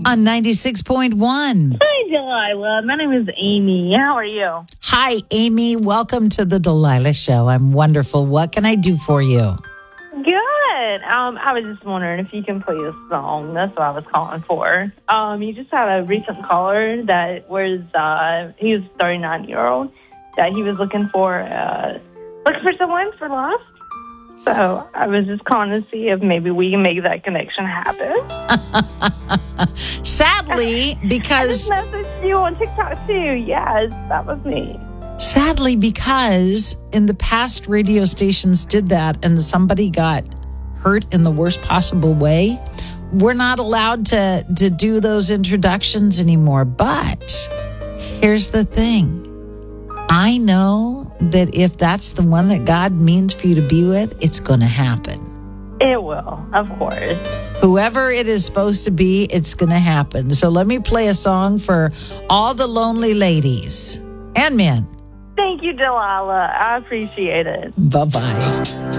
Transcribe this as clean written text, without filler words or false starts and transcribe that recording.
on 96.1. Hi, Delilah. My name is Amy. How are you? Hi, Amy. Welcome to the Delilah Show. I'm wonderful. What can I do for you? Good. I was just wondering if you can play a song. That's what I was calling for. You just had a recent caller that was, he was a 39-year-old, that he was looking for someone for love. So I was just calling to see if maybe we can make that connection happen. Sadly, because... I just messaged you on TikTok, too. Yes, that was me. Sadly, because in the past, radio stations did that and somebody got hurt in the worst possible way, we're not allowed to do those introductions anymore. But here's the thing. I know that if that's the one that God means for you to be with, it's going to happen. It will, of course. Whoever it is supposed to be, it's going to happen. So let me play a song for all the lonely ladies and men. Thank you, Delilah. I appreciate it. Bye-bye.